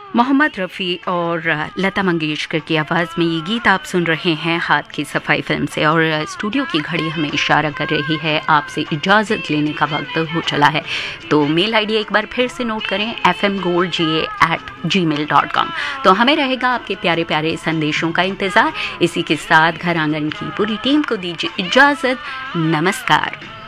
मोहम्मद रफ़ी और लता मंगेशकर की आवाज़ में ये गीत आप सुन रहे हैं हाथ की सफाई फिल्म से। और स्टूडियो की घड़ी हमें इशारा कर रही है आपसे इजाज़त लेने का वक्त हो चला है। तो मेल आईडी एक बार फिर से नोट करें, fmgoldga@gmail.com। तो हमें रहेगा आपके प्यारे प्यारे संदेशों का इंतज़ार। इसी के साथ घर आंगन की पूरी टीम को दीजिए इजाज़त। नमस्कार।